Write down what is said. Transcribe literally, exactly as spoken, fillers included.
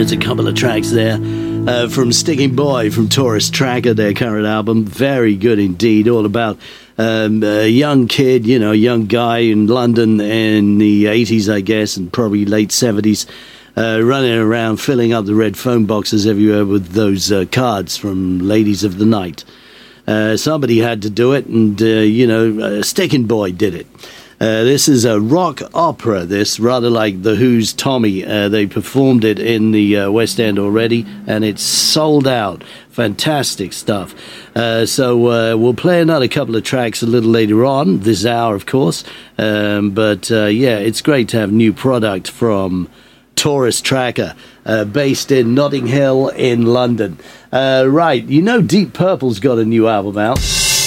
There's a couple of tracks there uh, from Sticking Boy, from Tourist Tracker, their current album. Very good indeed, all about um, a young kid, you know, young guy in London in the eighties, I guess, and probably late seventies, uh, running around filling up the red phone boxes everywhere with those uh, cards from Ladies of the Night. Uh, somebody had to do it, and, uh, you know, uh, Sticking Boy did it. Uh, this is a rock opera, this, rather like The Who's Tommy. Uh, they performed it in the uh, West End already, and it's sold out. Fantastic stuff. Uh, so uh, we'll play another couple of tracks a little later on, this hour, of course. Um, but, uh, yeah, it's great to have new product from Tourist Tracker, uh, based in Notting Hill in London. Uh, right, you know Deep Purple's got a new album out.